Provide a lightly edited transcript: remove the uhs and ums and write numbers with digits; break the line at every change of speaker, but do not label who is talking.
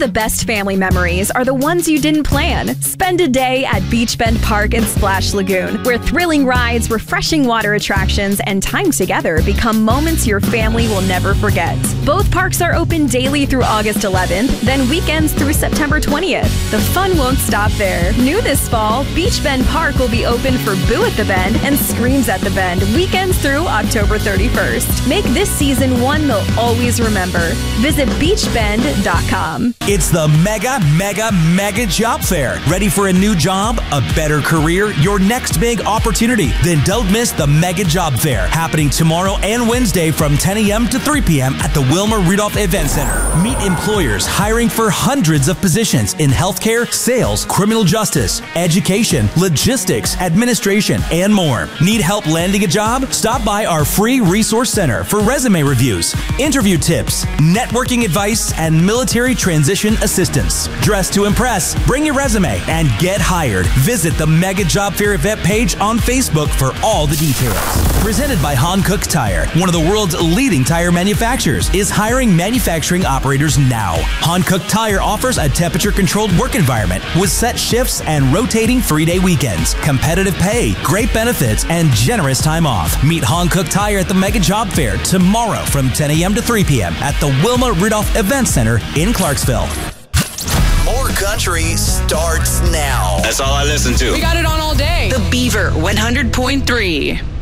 the best family memories are the ones you didn't plan. Spend a day at Beach Bend Park and Splash Lagoon, where thrilling rides, refreshing water attractions, and time together become moments your family will never forget. Both parks are open daily through August 11th, then weekends through September 20th. The fun won't stop there. New this fall, Beach Bend Park will be open for Boo at the Bend and Screams at the Bend weekends through October 31st. Make this season one they'll always remember. Visit beachbend.com.
It's the mega job fair. Ready for a new job, a better career, your next big opportunity? Then don't miss the mega job fair happening tomorrow and Wednesday from 10 a.m. to 3 p.m. at the Wilma Rudolph Event Center. Meet employers hiring for hundreds of positions in healthcare, sales, criminal justice, education, logistics, administration, and more. Need help landing a job? Stop by our free resource center for resume reviews, interview tips, networking advice, and military transition assistance. Dress to impress, bring your resume, and get hired. Visit the Mega Job Fair event page on Facebook for all the details. Presented by Hankook Tire, one of the world's leading tire manufacturers, is hiring manufacturing operators now. Hankook Tire offers a temperature-controlled work environment with set shifts and rotating 3-day weekends, competitive pay, great benefits, and generous time off. Meet Hankook Tire at the Mega Job Fair tomorrow from 10 a.m. to 3 p.m. at the Wilma Rudolph Event Center in Clarksville.
More country starts now.
That's all I listen to.
We got it on all day.
The Beaver 100.3.